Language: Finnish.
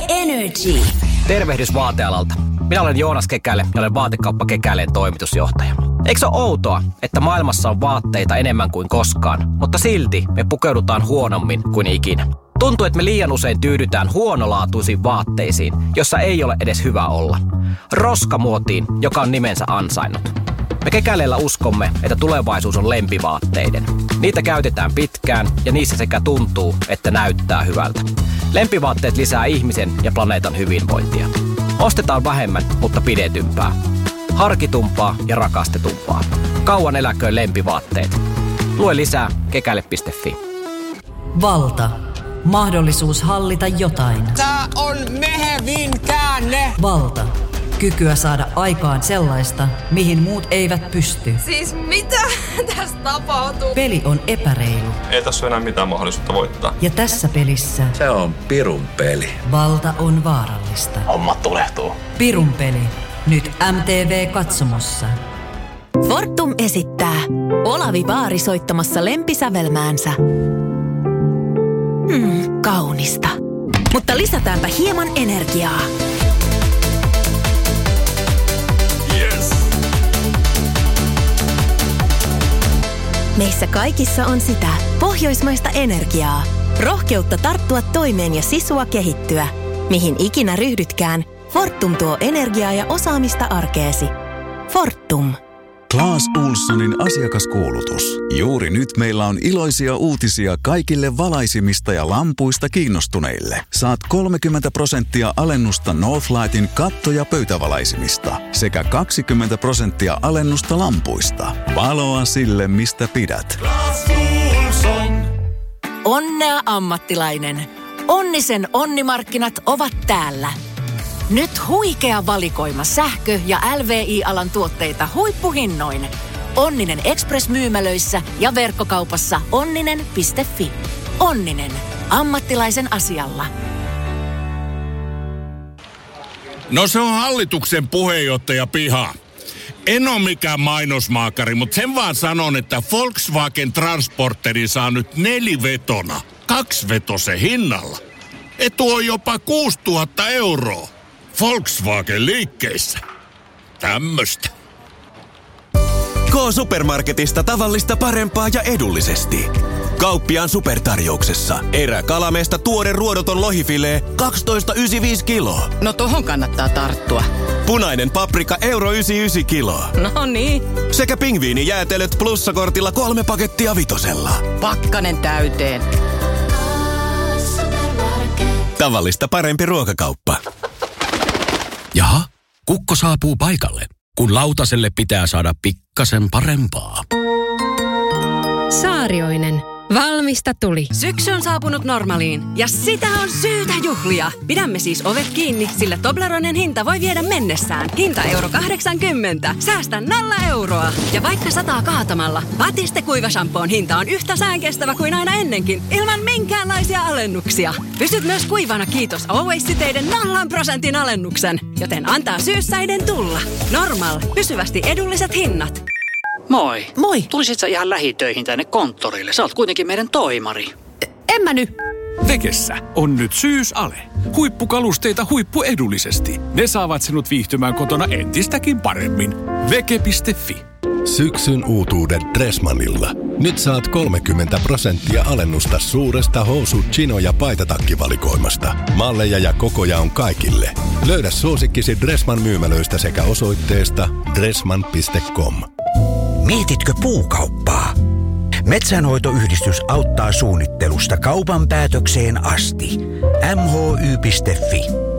Energy. Tervehdys vaatealalta. Minä olen Joonas Kekäle ja olen Vaatekauppa Kekäleen toimitusjohtaja. Eikö se ole outoa, että maailmassa on vaatteita enemmän kuin koskaan, mutta silti me pukeudutaan huonommin kuin ikinä? Tuntuu, että me liian usein tyydytään huonolaatuisiin vaatteisiin, jossa ei ole edes hyvä olla. Roskamuotiin, joka on nimensä ansainnut. Me Kekäleellä uskomme, että tulevaisuus on lempivaatteiden. Niitä käytetään pitkään ja niissä sekä tuntuu, että näyttää hyvältä. Lempivaatteet lisää ihmisen ja planeetan hyvinvointia. Ostetaan vähemmän, mutta pidetympää. Harkitumpaa ja rakastetumpaa. Kauan eläköön lempivaatteet. Lue lisää kekäle.fi. Valta. Mahdollisuus hallita jotain. Tää on mehevin käänne. Valta. Kykyä saada aikaan sellaista, mihin muut eivät pysty. Siis mitä tässä tapahtuu? Peli on epäreilu. Ei tässä ole enää mitään mahdollisuutta voittaa. Ja tässä pelissä se on pirun peli. Valta on vaarallista. Homma tulehtuu. Pirun peli. Nyt MTV-katsomossa. Fortum esittää Olavi Baari soittamassa lempisävelmäänsä. Kaunista. Mutta lisätäänpä hieman energiaa. Yes. Meissä kaikissa on sitä pohjoismaista energiaa. Rohkeutta tarttua toimeen ja sisua kehittyä. Mihin ikinä ryhdytkään, Fortum tuo energiaa ja osaamista arkeesi. Fortum. Clas Ohlsonin asiakaskuulutus. Juuri nyt meillä on iloisia uutisia kaikille valaisimista ja lampuista kiinnostuneille. Saat 30% alennusta Northlightin katto- ja pöytävalaisimista sekä 20% alennusta lampuista. Valoa sille, mistä pidät. Clas Ohlson. Onnea ammattilainen. Onnisen onnimarkkinat ovat täällä. Nyt huikea valikoima sähkö- ja LVI-alan tuotteita huippuhinnoin. Onninen Express-myymälöissä ja verkkokaupassa onninen.fi. Onninen. Ammattilaisen asialla. No se on hallituksen puheenjohtaja piha. En ole mikään mainosmaakari, mutta sen vaan sanon, että Volkswagen Transporteri saa nyt 4-vetona 2-vetosen hinnalla. Etu on jopa 6 000 €. Volkswagen liikkeissä. Tämmöstä. K-Supermarketista tavallista parempaa ja edullisesti. Kauppiaan supertarjouksessa. Eräkalameesta tuore ruodoton lohifilee 12,95 kiloa. No tohon kannattaa tarttua. Punainen paprika €1,99 kiloa. No niin. Sekä pingviinijäätelöt plussakortilla 3 pakettia 5. Pakkanen täyteen. Tavallista parempi ruokakauppa. Jaha, kukko saapuu paikalle, kun lautaselle pitää saada pikkasen parempaa. Saarioinen. Valmista tuli. Syksy on saapunut Normaliin ja sitä on syytä juhlia. Pidämme siis ovet kiinni, sillä Tobleronen hinta voi viedä mennessään. Hinta €80. Säästä 0 €. Ja vaikka sataa kaatamalla, Batiste kuivashampoon hinta on yhtä säänkestävä kuin aina ennenkin, ilman minkäänlaisia alennuksia. Pystyt myös kuivana kiitos Always-siteiden 0% alennuksen, joten antaa syyssäiden tulla. Normal. Pysyvästi edulliset hinnat. Moi. Moi. Tulisit sä ihan lähitöihin tänne konttorille? Sä oot kuitenkin meidän toimari. En mä nyt. Vekessä on nyt syysale. Huippukalusteita huippuedullisesti. Ne saavat sinut viihtymään kotona entistäkin paremmin. Veke.fi. Syksyn uutuudet Dressmannilla. Nyt saat 30% alennusta suuresta housu-, chino- ja paitatakkivalikoimasta. Malleja ja kokoja on kaikille. Löydä suosikkisi Dressmann myymälöistä sekä osoitteesta dressmann.com. Mietitkö puukauppaa? Metsänhoitoyhdistys auttaa suunnittelusta kaupan päätökseen asti. mhy.fi.